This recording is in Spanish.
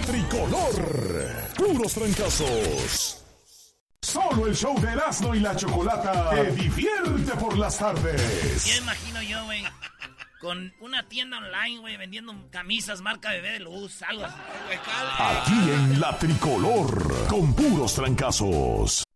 tricolor. Puros trancazos. Solo el show de Erasmo y la Chocolata te divierte por las tardes. Ya imagino yo, güey, con una tienda online, güey, vendiendo camisas marca Bebé de Luz, algo así. Aquí en la tricolor, con puros trancazos.